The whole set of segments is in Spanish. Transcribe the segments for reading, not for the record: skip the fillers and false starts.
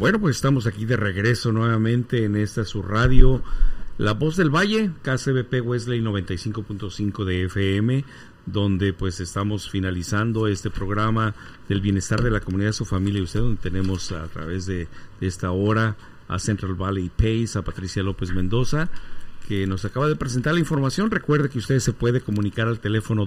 Bueno, pues estamos aquí de regreso nuevamente en esta su radio, La Voz del Valle, KCBP Wesley 95.5 de FM, donde pues estamos finalizando este programa del bienestar de la comunidad, su familia y usted, donde tenemos a través de esta hora a Central Valley PACE, a Patricia López Mendoza, que nos acaba de presentar la información. Recuerde que usted se puede comunicar al teléfono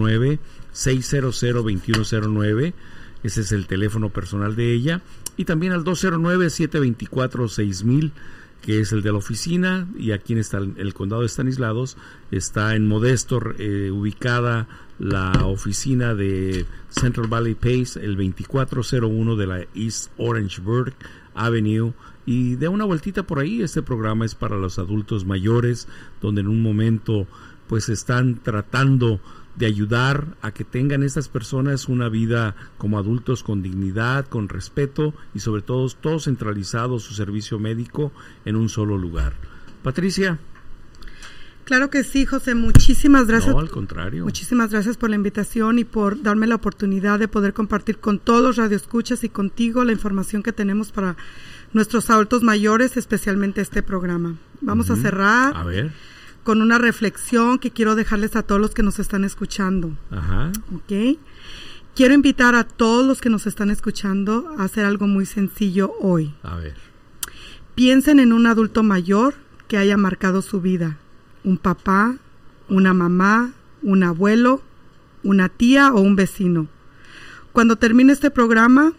209-600-2109, ese es el teléfono personal de ella, y también al 209-724-6000, que es el de la oficina, y aquí en el condado de Stanislaus está en Modesto, ubicada la oficina de Central Valley PACE, el 2401 de la East Orangeburg Avenue, y de una vueltita por ahí. Este programa es para los adultos mayores, donde en un momento pues están tratando de ayudar a que tengan estas personas una vida como adultos con dignidad, con respeto y sobre todo centralizado su servicio médico en un solo lugar. Patricia. Claro que sí, José, muchísimas gracias. No, al contrario. Muchísimas gracias por la invitación y por darme la oportunidad de poder compartir con todos los radioescuchas y contigo la información que tenemos para nuestros adultos mayores, especialmente este programa. Vamos a cerrar. A ver. Con una reflexión que quiero dejarles a todos los que nos están escuchando. Ajá. ¿Ok? Quiero invitar a todos los que nos están escuchando a hacer algo muy sencillo hoy. A ver. Piensen en un adulto mayor que haya marcado su vida. Un papá, una mamá, un abuelo, una tía o un vecino. Cuando termine este programa,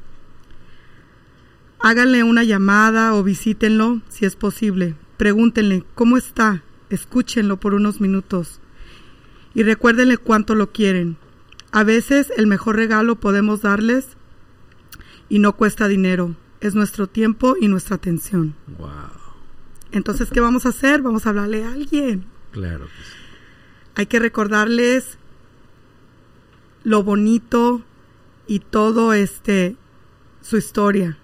háganle una llamada o visítenlo si es posible. Pregúntenle, ¿cómo está? Escúchenlo por unos minutos y recuérdenle cuánto lo quieren. A veces el mejor regalo podemos darles y no cuesta dinero, es nuestro tiempo y nuestra atención. Wow. Entonces, ¿qué vamos a hacer? Vamos a hablarle a alguien. Claro que sí. Hay que recordarles lo bonito y todo su historia.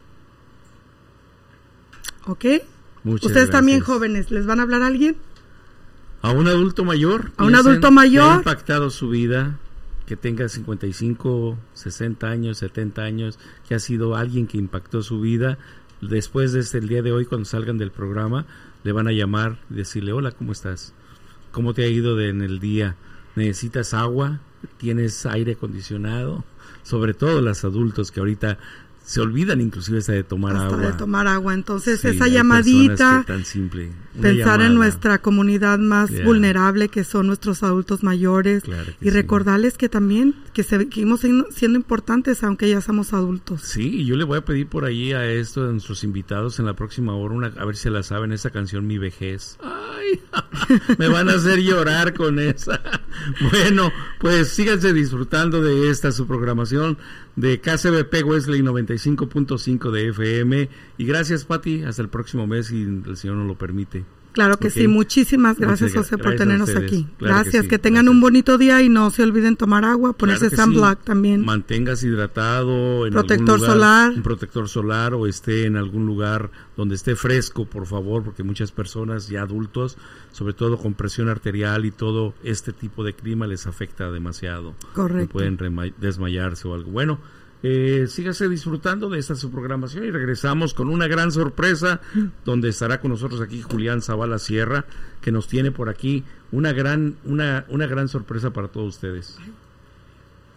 ¿Ok? Muchas Ustedes gracias. también, jóvenes, ¿les van a hablar a alguien? A un adulto mayor. A un adulto mayor. Que ha impactado su vida, que tenga 55, 60 años, 70 años, que ha sido alguien que impactó su vida. Después de el día de hoy, cuando salgan del programa, le van a llamar y decirle, hola, ¿cómo estás? ¿Cómo te ha ido en el día? ¿Necesitas agua? ¿Tienes aire acondicionado? Sobre todo los adultos que ahorita se olvidan inclusive hasta de tomar agua. De tomar agua. Entonces, sí, esa llamadita, tan simple, pensar en nuestra comunidad más vulnerable, que son nuestros adultos mayores, y recordarles que también que seguimos siendo importantes aunque ya somos adultos. Sí, y yo le voy a pedir por ahí a esto de nuestros invitados en la próxima hora, a ver si la saben, esa canción Mi Vejez. ¡Ay! Me van a hacer llorar con esa. Bueno, pues síganse disfrutando de esta su programación de KCBP Wesley 95.5 de FM, y gracias, Pati, hasta el próximo mes si el Señor nos lo permite. Claro que sí, muchísimas gracias, José, por tenernos aquí. Claro, gracias, que tengan un bonito día y no se olviden tomar agua, ponerse sunblock también. Manténgase hidratado, en protector algún lugar, solar. un protector solar, o esté en algún lugar donde esté fresco, por favor, porque muchas personas ya adultos, sobre todo con presión arterial y todo este tipo de clima, les afecta demasiado. Correcto. Pueden desmayarse o algo. Bueno, sígase disfrutando de esta su programación y regresamos con una gran sorpresa donde estará con nosotros aquí Julián Zavala Sierra, que nos tiene por aquí una gran sorpresa para todos ustedes.